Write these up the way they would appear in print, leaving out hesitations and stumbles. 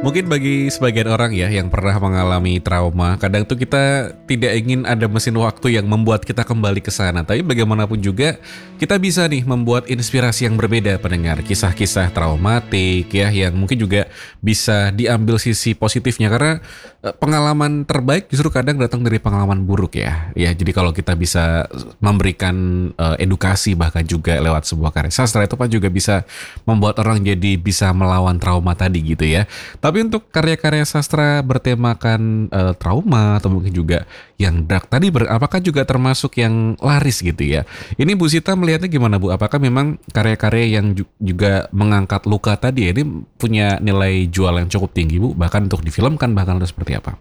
Mungkin bagi sebagian orang ya yang pernah mengalami trauma, kadang tuh kita tidak ingin ada mesin waktu yang membuat kita kembali ke sana. Tapi bagaimanapun juga kita bisa nih membuat inspirasi yang berbeda pendengar. Kisah-kisah traumatik ya yang mungkin juga bisa diambil sisi positifnya karena pengalaman terbaik justru kadang datang dari pengalaman buruk ya. Ya, jadi kalau kita bisa memberikan edukasi bahkan juga lewat sebuah karya sastra itu kan juga bisa membuat orang jadi bisa melawan trauma tadi gitu ya. Tapi untuk karya-karya sastra bertemakan trauma atau mungkin juga yang dark tadi, apakah juga termasuk yang laris gitu ya? Ini Bu Sita melihatnya gimana Bu? Apakah memang karya-karya yang juga mengangkat luka tadi ya, ini punya nilai jual yang cukup tinggi Bu? Bahkan untuk difilmkan bahkan atau seperti apa?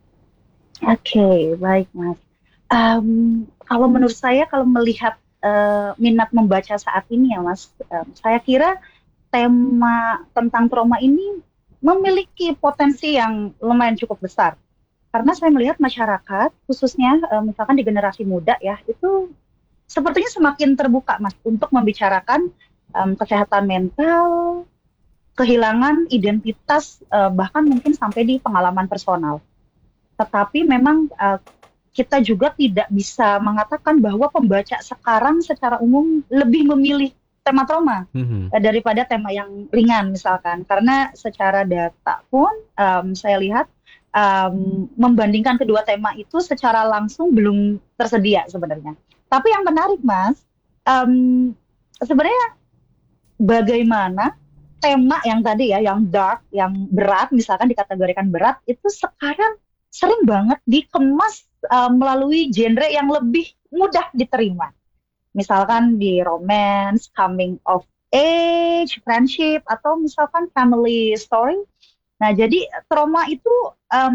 Oke, baik Mas. Kalau menurut saya, kalau melihat minat membaca saat ini ya Mas, saya kira tema tentang trauma ini memiliki potensi yang lumayan cukup besar. Karena saya melihat masyarakat, khususnya misalkan di generasi muda ya, itu sepertinya semakin terbuka Mas untuk membicarakan kesehatan mental, kehilangan identitas, bahkan mungkin sampai di pengalaman personal. Tetapi memang kita juga tidak bisa mengatakan bahwa pembaca sekarang secara umum lebih memilih tema trauma Mhm. daripada tema yang ringan misalkan. Karena secara data pun saya lihat membandingkan kedua tema itu secara langsung belum tersedia sebenarnya. Tapi yang menarik Mas, em, sebenarnya bagaimana tema yang tadi ya, yang dark, yang berat, misalkan dikategorikan berat, itu sekarang sering banget dikemas melalui genre yang lebih mudah diterima. Misalkan di romance, coming of age, friendship, atau misalkan family story. Nah, jadi trauma itu